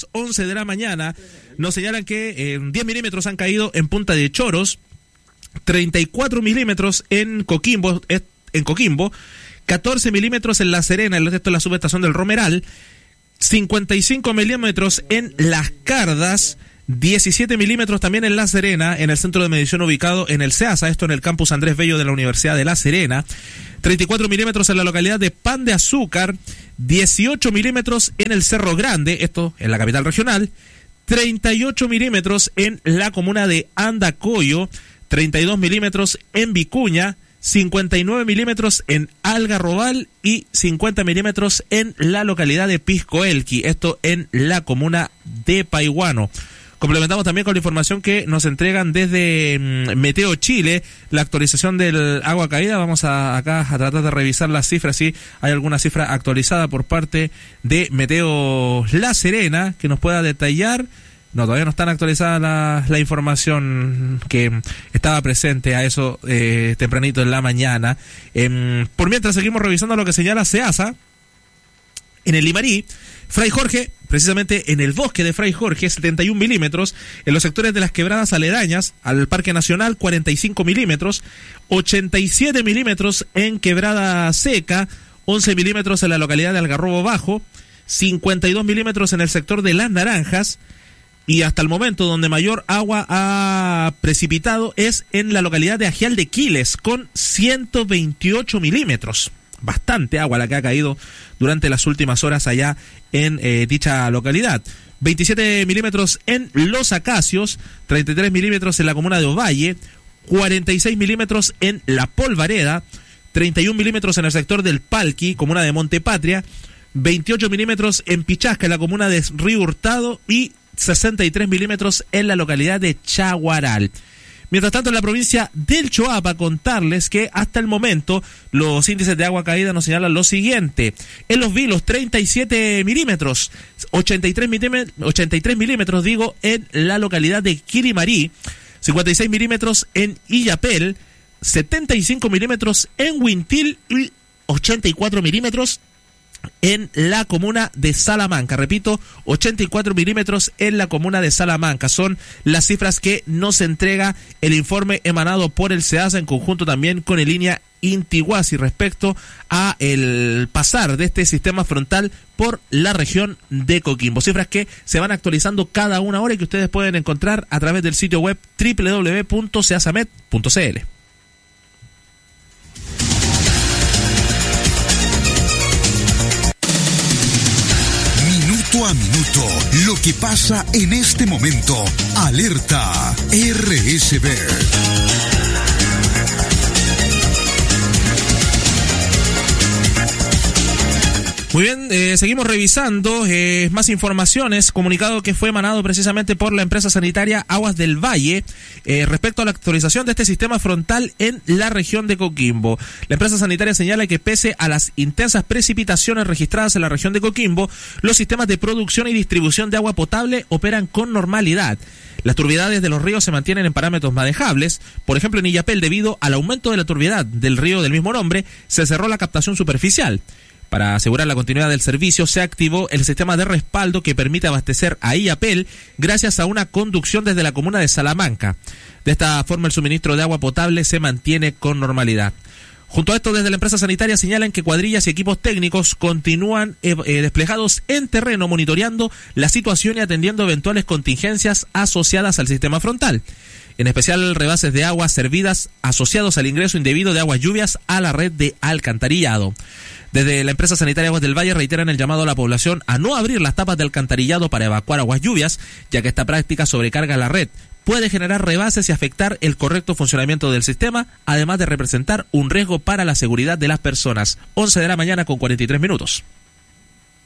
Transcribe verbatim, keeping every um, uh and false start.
las once de la mañana, nos señalan que eh, diez milímetros han caído en Punta de Choros, treinta y cuatro milímetros en Coquimbo, en Coquimbo, catorce milímetros en La Serena, el resto de la subestación del Romeral, cincuenta y cinco milímetros en Las Cardas, diecisiete milímetros también en La Serena, en el centro de medición ubicado en el SEASA, esto en el campus Andrés Bello de la Universidad de La Serena, treinta y cuatro milímetros en la localidad de Pan de Azúcar, dieciocho milímetros en el Cerro Grande, esto en la capital regional, treinta y ocho milímetros en la comuna de Andacoyo, treinta y dos milímetros en Vicuña, cincuenta y nueve milímetros en Algarrobal y cincuenta milímetros en la localidad de Piscoelqui, esto en la comuna de Paihuano. Complementamos también con la información que nos entregan desde mm, Meteo Chile, la actualización del agua caída. Vamos a, acá a tratar de revisar las cifras, si hay alguna cifra actualizada por parte de Meteo La Serena que nos pueda detallar. No, todavía no están actualizadas la, la información que estaba presente a eso eh, tempranito en la mañana. Eh, por mientras seguimos revisando lo que señala SEASA. En el Limarí, Fray Jorge, precisamente en el bosque de Fray Jorge, setenta y un milímetros, en los sectores de las quebradas aledañas al Parque Nacional, cuarenta y cinco milímetros, ochenta y siete milímetros en Quebrada Seca, once milímetros en la localidad de Algarrobo Bajo, cincuenta y dos milímetros en el sector de Las Naranjas, y hasta el momento donde mayor agua ha precipitado es en la localidad de Ajial de Quiles, con ciento veintiocho milímetros. Bastante agua la que ha caído durante las últimas horas allá en eh, dicha localidad. veintisiete milímetros en Los Acacios, treinta y tres milímetros en la comuna de Ovalle, cuarenta y seis milímetros en La Polvareda, treinta y un milímetros en el sector del Palqui, comuna de Montepatria, veintiocho milímetros en Pichasca, en la comuna de Río Hurtado, y sesenta y tres milímetros en la localidad de Chaguaral. Mientras tanto, en la provincia del Choapa, contarles que hasta el momento los índices de agua caída nos señalan lo siguiente. En Los Vilos, treinta y siete milímetros, ochenta y tres milímetros, digo, en la localidad de Quirimarí, cincuenta y seis milímetros en Illapel, setenta y cinco milímetros en Huintil y ochenta y cuatro milímetros en la comuna de Salamanca. Repito, ochenta y cuatro milímetros en la comuna de Salamanca. Son las cifras que nos entrega el informe emanado por el SEASA en conjunto también con el línea Intihuasi respecto a el pasar de este sistema frontal por la región de Coquimbo. Cifras que se van actualizando cada una hora y que ustedes pueden encontrar a través del sitio web doble u doble u doble u punto seasamet punto c l. A minuto, lo que pasa en este momento. Alerta R S B. Muy bien, eh, seguimos revisando eh, más informaciones. Comunicado que fue emanado precisamente por la empresa sanitaria Aguas del Valle eh, respecto a la actualización de este sistema frontal en la región de Coquimbo. La empresa sanitaria señala que pese a las intensas precipitaciones registradas en la región de Coquimbo, los sistemas de producción y distribución de agua potable operan con normalidad. Las turbiedades de los ríos se mantienen en parámetros manejables. Por ejemplo, en Illapel, debido al aumento de la turbiedad del río del mismo nombre, se cerró la captación superficial. Para asegurar la continuidad del servicio, se activó el sistema de respaldo que permite abastecer a Illapel gracias a una conducción desde la comuna de Salamanca. De esta forma, el suministro de agua potable se mantiene con normalidad. Junto a esto, desde la empresa sanitaria señalan que cuadrillas y equipos técnicos continúan eh, eh, desplegados en terreno monitoreando la situación y atendiendo eventuales contingencias asociadas al sistema frontal. En especial rebases de aguas servidas asociados al ingreso indebido de aguas lluvias a la red de alcantarillado. Desde la empresa sanitaria Aguas del Valle reiteran el llamado a la población a no abrir las tapas de alcantarillado para evacuar aguas lluvias, ya que esta práctica sobrecarga la red, puede generar rebases y afectar el correcto funcionamiento del sistema, además de representar un riesgo para la seguridad de las personas. once de la mañana con cuarenta y tres minutos.